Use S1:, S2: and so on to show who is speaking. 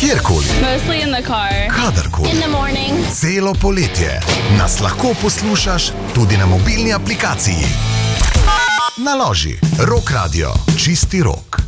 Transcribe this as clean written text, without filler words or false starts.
S1: kjerkoli,
S2: Mostly in the car.
S1: kadarkoli,
S3: In the morning.
S1: celo poletje nas lahko poslušaš tudi na mobilni aplikaciji. Naloži Rock Radio, čisti rok.